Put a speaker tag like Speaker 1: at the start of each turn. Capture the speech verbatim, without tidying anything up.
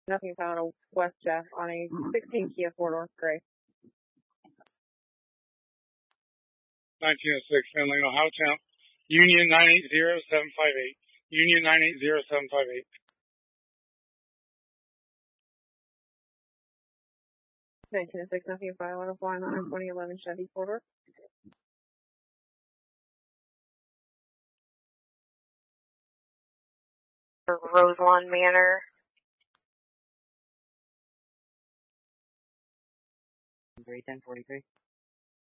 Speaker 1: Nothing found on West Jeff on a sixteen Kia four-door gray.
Speaker 2: nineteen oh six, San Leon, Howtown. Union nine eight zero seven five eight. Union nine eight zero seven five eight.
Speaker 1: nineteen oh six, nothing found on a flying on a twenty eleven Chevy four-door. Roselawn Manor.
Speaker 3: Three ten forty three.